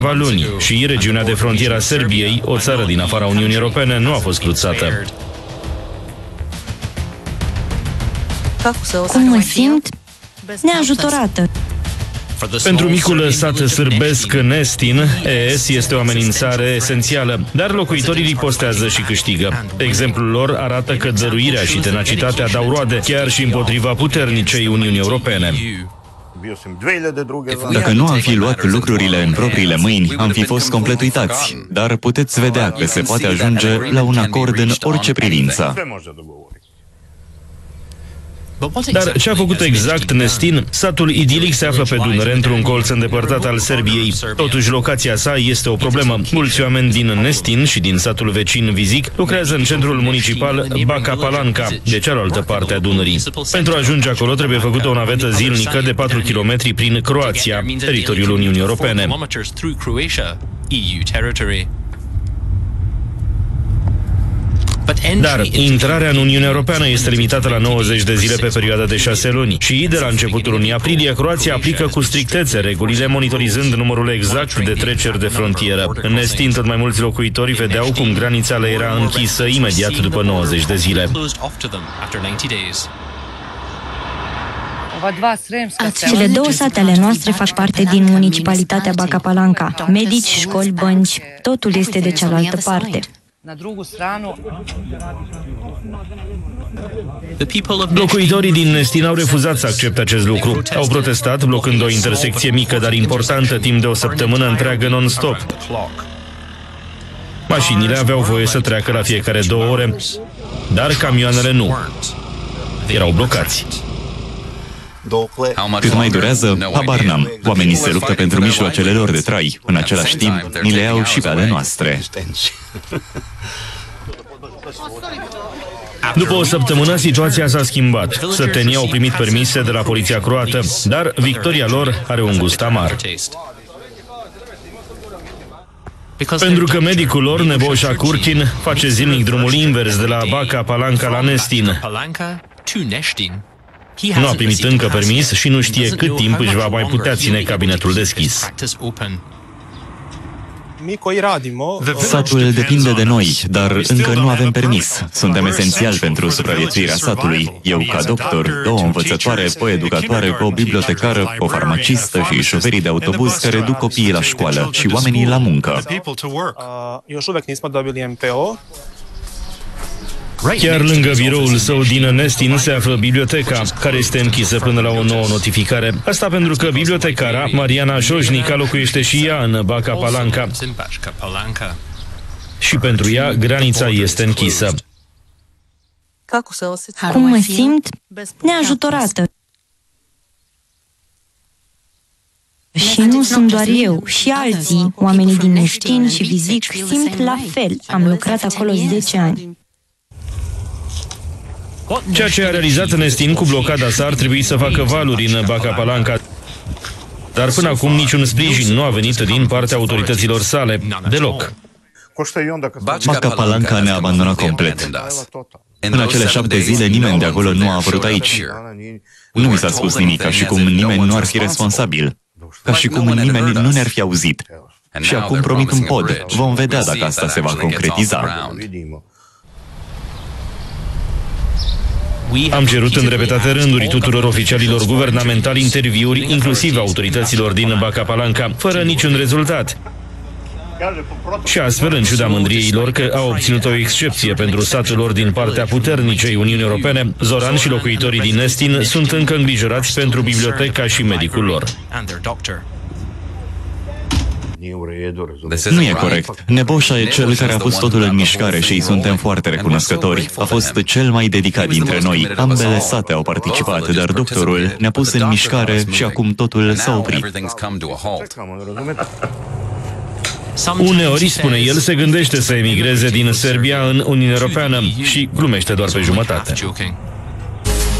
luni și regiunea de frontieră a Serbiei, o țară din afara Uniunii Europene, nu a fost cruțată. Cum mă simt? Neajutorată. Pentru micul sat sârbesc Nestin, ES este o amenințare esențială, dar locuitorii ripostează și câștigă. Exemplul lor arată că dăruirea și tenacitatea dau roade, chiar și împotriva puternicei Uniunii Europene. Dacă nu am fi luat lucrurile în propriile mâini, am fi fost complet uitați, dar puteți vedea că se poate ajunge la un acord în orice privință. Dar ce a făcut exact Nestin? Satul idilic se află pe Dunăre, într-un colț îndepărtat al Serbiei. Totuși, locația sa este o problemă. Mulți oameni din Nestin și din satul vecin Vizic lucrează în centrul municipal Bačka Palanka, de cealaltă parte a Dunării. Pentru a ajunge acolo trebuie făcută o navetă zilnică de 4 km prin Croația, teritoriul Uniunii Europene. Dar intrarea în Uniunea Europeană este limitată la 90 de zile pe perioada de 6 luni și de la începutul lunii aprilie, Croația aplică cu strictețe regulile, monitorizând numărul exact de treceri de frontieră. În Nestin, tot mai mulți locuitori vedeau cum granița le era închisă imediat după 90 de zile. Cele două sate ale noastre fac parte din municipalitatea Bačka Palanka. Medici, școli, bănci, totul este de cealaltă parte. Locuitorii din Nestin au refuzat să accepte acest lucru. Au protestat, blocând o intersecție mică, dar importantă, timp de o săptămână întreagă non-stop. Mașinile aveau voie să treacă la fiecare 2 ore, dar camioanele nu. Erau blocați. Cât mai durează, habar n-am. Oamenii se luptă pentru mijloacele lor de trai. În același timp, ni le iau și pe ale noastre. După o săptămână, situația s-a schimbat. Sătenii au primit permise de la poliția croată, dar victoria lor are un gust amar. Pentru că medicul lor, Nebojša Kurtin, face zilnic drumul invers de la Bačka Palanka la Nestin. Nu a primit încă permis și nu știe cât timp își va mai putea ține cabinetul deschis. Satul depinde de noi, dar încă nu avem permis. Suntem esențiali pentru supraviețuirea satului. Eu ca doctor, 2 învățătoare, o educatoare, o bibliotecară, o farmacistă și șoferii de autobuz care duc copiii la școală și oamenii la muncă. Chiar lângă biroul său din Nestin se află biblioteca, care este închisă până la o nouă notificare. Asta pentru că bibliotecara, Mariana Jojnica, locuiește și ea în Bačka Palanka. Și pentru ea, granița este închisă. Cum mă simt? Neajutorată. Și nu sunt doar eu, și alții, oamenii din Nestin și Vizic, simt la fel. Am lucrat acolo 10 ani. Ceea ce a realizat Nestin cu blocada sa ar trebui să facă valuri în Bačka Palanka. Dar până acum niciun sprijin nu a venit din partea autorităților sale. Deloc. Bačka Palanka ne-a abandonat complet. În acele 7 zile nimeni de acolo nu a apărut aici. Nu mi s-a spus nimic, ca și cum nimeni nu ar fi responsabil. Ca și cum nimeni nu ne-ar fi auzit. Și acum promit un pod. Vom vedea dacă asta se va concretiza. Am cerut în repetate rânduri tuturor oficialilor guvernamentali interviuri, inclusiv autorităților din Bačka Palanka, fără niciun rezultat. Și astfel, în ciuda mândriei lor că au obținut o excepție pentru satul lor din partea puternicei Uniunii Europene, Zoran și locuitorii din Nestin sunt încă îngrijorați pentru biblioteca și medicul lor. Nu e corect. Nebojša e cel care a pus totul în mișcare și îi suntem foarte recunoscători. A fost cel mai dedicat dintre noi. Ambele sate au participat, dar doctorul ne-a pus în mișcare și acum totul s-a oprit. Uneori, spune el, se gândește să emigreze din Serbia în Uniunea Europeană și glumește doar pe jumătate.